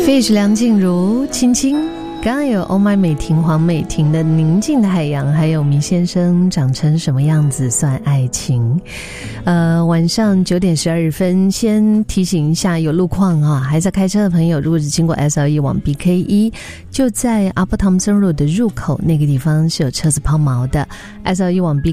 Fish 梁静茹青青，刚刚有欧麦美婷黄美婷的宁静的海洋，还有迷先生长成什么样子算爱情。晚上9点12分先提醒一下有路况啊，还在开车的朋友，如果是经过 SL1 往 BK1， 就在 Upper Thomson Road 的入口那个地方是有车子抛锚的。SL1 往